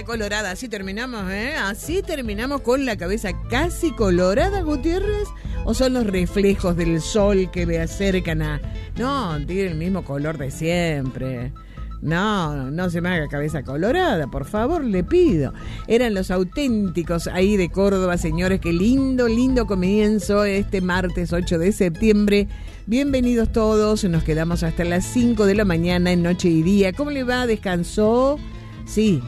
cabeza colorada. Así terminamos, ¿eh? Así terminamos con la cabeza casi colorada, Gutiérrez. ¿O son los reflejos del sol que me acercan a...? No, tiene el mismo color de siempre. No se me haga cabeza colorada, por favor, le pido. Eran los auténticos ahí de Córdoba, señores. Qué lindo comienzo este martes 8 de septiembre. Bienvenidos todos, nos quedamos hasta las 5 de la mañana en Noche y Día. ¿Cómo le va? ¿Descansó? Sí.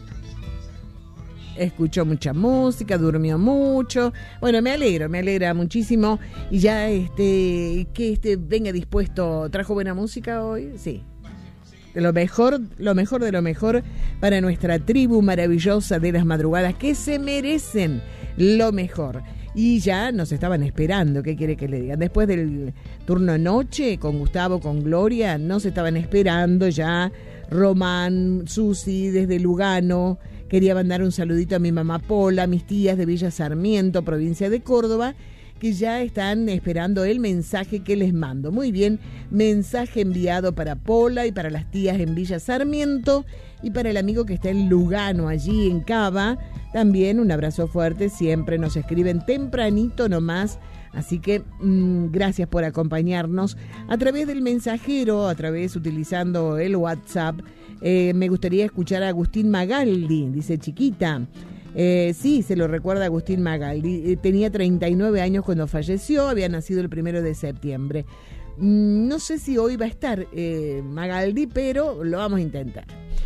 Escuchó mucha música, durmió mucho. Bueno, me alegra muchísimo. Y ya que venga dispuesto. ¿Trajo buena música hoy? Sí. De lo mejor de lo mejor para nuestra tribu maravillosa de las madrugadas que se merecen lo mejor. Y ya nos estaban esperando, ¿qué quiere que le digan? Después del turno noche con Gustavo, con Gloria, nos estaban esperando ya Román, Susi desde Lugano. Quería mandar un saludito a mi mamá Pola, a mis tías de Villa Sarmiento, provincia de Córdoba, que ya están esperando el mensaje que les mando. Muy bien, mensaje enviado para Pola y para las tías en Villa Sarmiento y para el amigo que está en Lugano, allí en Cava. También un abrazo fuerte, siempre nos escriben tempranito nomás. Así que gracias por acompañarnos a través del mensajero, utilizando el WhatsApp. Me gustaría escuchar a Agustín Magaldi, dice Chiquita. Sí, se lo recuerda Agustín Magaldi. Tenía 39 años cuando falleció, había nacido el 1 de septiembre. No sé si hoy va a estar Magaldi, pero lo vamos a intentar.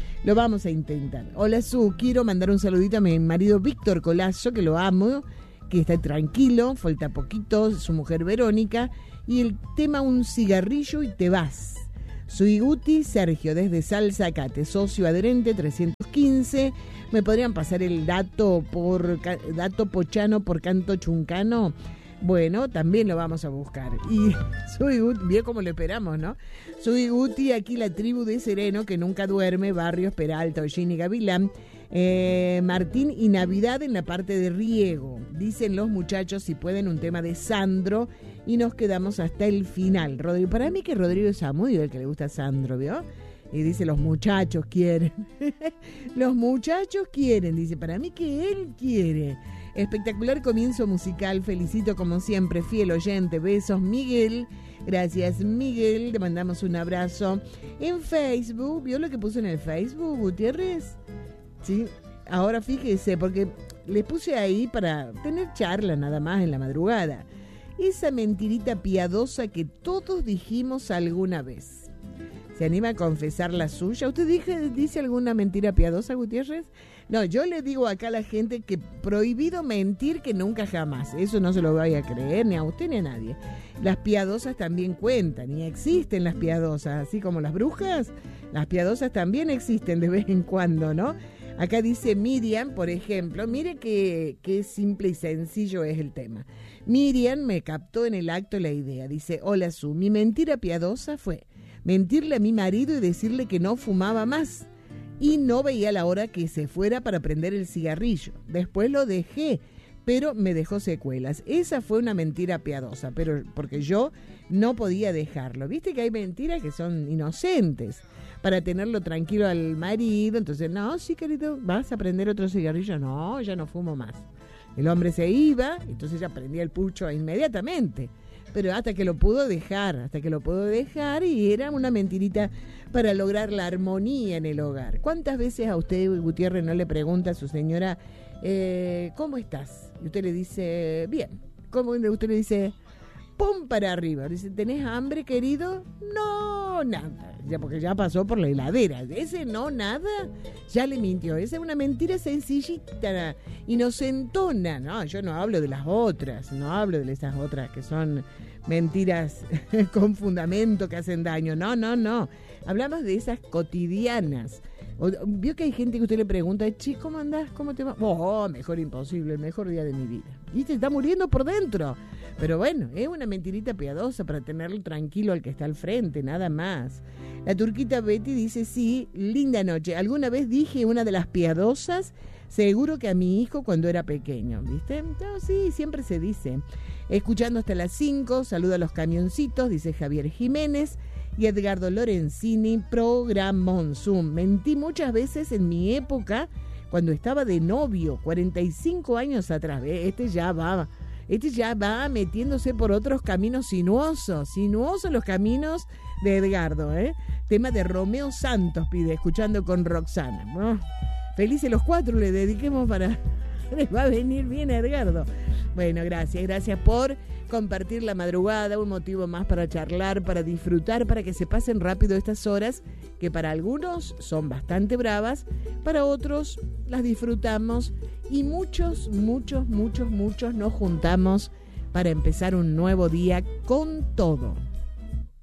Hola, Su, quiero mandar un saludito a mi marido Víctor Colazo, que lo amo, que está tranquilo, falta poquito, su mujer Verónica, y el tema Un cigarrillo y te vas. Soy Guti Sergio, desde Salzacate, socio adherente 315. ¿Me podrían pasar el dato pochano por canto chuncano? Bueno, también lo vamos a buscar. Y soy Guti, bien como lo esperamos, ¿no? Soy Guti, aquí la tribu de Sereno, que nunca duerme, Barrios, Peralta, Ollín y Gavilán. Martín y Navidad en la parte de riego. Dicen los muchachos si pueden un tema de Sandro y nos quedamos hasta el final. Rodrigo, para mí que Rodrigo es muy el que le gusta a Sandro, ¿vio? Y dice los muchachos quieren. Los muchachos quieren, dice, para mí que él quiere. Espectacular comienzo musical, felicito como siempre, fiel oyente, besos Miguel. Gracias Miguel, te mandamos un abrazo. En Facebook, ¿vio lo que puso en el Facebook, Gutiérrez? Sí, ahora fíjese, porque le puse ahí para tener charla nada más en la madrugada. Esa mentirita piadosa que todos dijimos alguna vez. ¿Se anima a confesar la suya? ¿Usted dice alguna mentira piadosa, Gutiérrez? No, yo le digo acá a la gente que prohibido mentir, que nunca jamás. Eso no se lo vaya a creer ni a usted ni a nadie. Las piadosas también cuentan y existen las piadosas, así como las brujas. Las piadosas también existen de vez en cuando, ¿no? Acá dice Miriam, por ejemplo, mire qué simple y sencillo es el tema. Miriam me captó en el acto la idea. Dice, hola Su, mi mentira piadosa fue mentirle a mi marido y decirle que no fumaba más. Y no veía la hora que se fuera para prender el cigarrillo. Después lo dejé, pero me dejó secuelas. Esa fue una mentira piadosa, pero porque yo no podía dejarlo. Viste que hay mentiras que son inocentes, para tenerlo tranquilo al marido. Entonces, no, sí, querido, ¿vas a prender otro cigarrillo? No, ya no fumo más. El hombre se iba, entonces ya prendía el pucho inmediatamente. Pero hasta que lo pudo dejar, y era una mentirita para lograr la armonía en el hogar. ¿Cuántas veces a usted, Gutiérrez, no le pregunta a su señora, ¿cómo estás? Y usted le dice, bien. ¿Cómo usted le dice? ¡Pum! Para arriba. Dice, ¿tenés hambre, querido? No, nada. Ya, porque ya pasó por la heladera. Ese no, nada, ya le mintió. Esa es una mentira sencillita, inocentona. No, yo no hablo de las otras. No hablo de esas otras que son mentiras con fundamento que hacen daño. No. Hablamos de esas cotidianas. Vio que hay gente que usted le pregunta, che, ¿cómo andás? ¿Cómo te va? Oh, mejor imposible, el mejor día de mi vida. Y se está muriendo por dentro. Pero bueno, es una mentirita piadosa para tenerlo tranquilo al que está al frente, nada más. La turquita Betty dice, sí, linda noche. Alguna vez dije una de las piadosas, seguro que a mi hijo cuando era pequeño, ¿viste? No, sí, siempre se dice. Escuchando hasta las 5, saludo a los camioncitos, dice Javier Jiménez. Y Edgardo Lorenzini, programón Zoom. Mentí muchas veces en mi época cuando estaba de novio, 45 años atrás. Este ya va metiéndose por otros caminos sinuosos los caminos de Edgardo, Tema de Romeo Santos pide, escuchando con Roxana. Oh, felices los 4 le dediquemos para... Les va a venir bien a Edgardo. Bueno, gracias por compartir la madrugada, un motivo más para charlar, para disfrutar, para que se pasen rápido estas horas, que para algunos son bastante bravas, para otros las disfrutamos y muchos nos juntamos para empezar un nuevo día con todo.